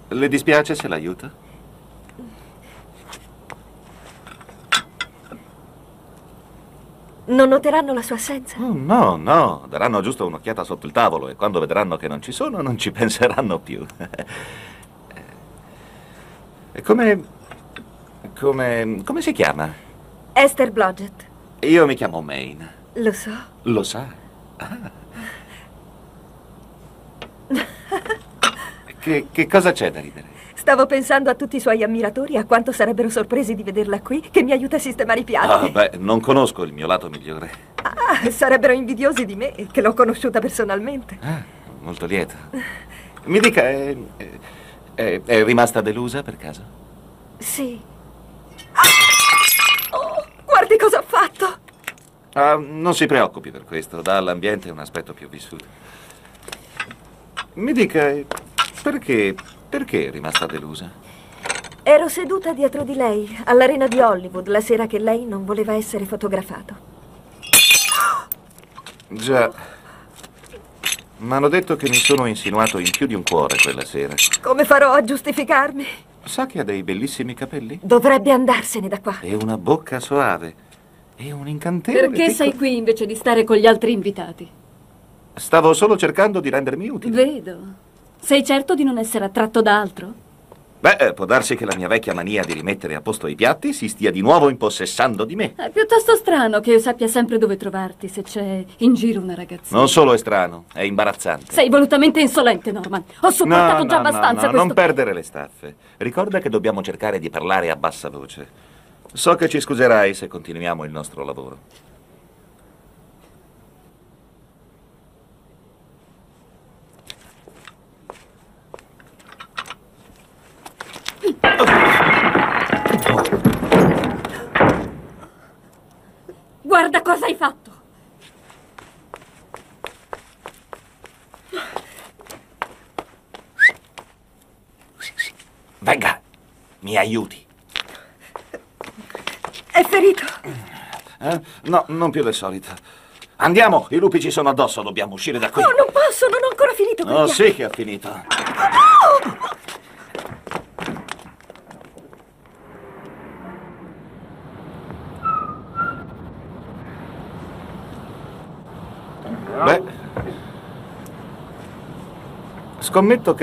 Le dispiace se l'aiuto? Non noteranno la sua assenza? Oh, no, no, daranno giusto un'occhiata sotto il tavolo e quando vedranno che non ci sono non ci penseranno più. E come si chiama? Esther Blodgett. Io mi chiamo Maine. Lo so. Lo sa? Ah. Che cosa c'è da ridere? Stavo pensando a tutti i suoi ammiratori e a quanto sarebbero sorpresi di vederla qui, che mi aiuta a sistemare i piatti. Ah, beh, non conosco il mio lato migliore. Ah, sarebbero invidiosi di me, che l'ho conosciuta personalmente. Ah, molto lieto. Mi dica, è rimasta delusa per caso? Sì. Oh, guardi cosa ho fatto! Ah, non si preoccupi per questo, dà all'ambiente un aspetto più vissuto. Mi dica, perché è rimasta delusa? Ero seduta dietro di lei, all'Arena di Hollywood, la sera che lei non voleva essere fotografato. Già. M'hanno detto che mi sono insinuato in più di un cuore quella sera. Come farò a giustificarmi? Sa che ha dei bellissimi capelli? Dovrebbe andarsene da qua. E una bocca soave. E un incantevole Perché sei qui invece di stare con gli altri invitati? Stavo solo cercando di rendermi utile. Vedo. Sei certo di non essere attratto da altro? Beh, può darsi che la mia vecchia mania di rimettere a posto i piatti si stia di nuovo impossessando di me. È piuttosto strano che io sappia sempre dove trovarti se c'è in giro una ragazzina. Non solo è strano, è imbarazzante. Sei volutamente insolente, Norman. Ho sopportato già abbastanza questo... non perdere le staffe. Ricorda che dobbiamo cercare di parlare a bassa voce. So che ci scuserai se continuiamo il nostro lavoro. Guarda cosa hai fatto! Venga, mi aiuti. È ferito. No, non più del solito. Andiamo, i lupi ci sono addosso, dobbiamo uscire da qui. Oh, non posso, non ho ancora finito. quel Oh, piatto. sì che ha finito. Beh, scommetto che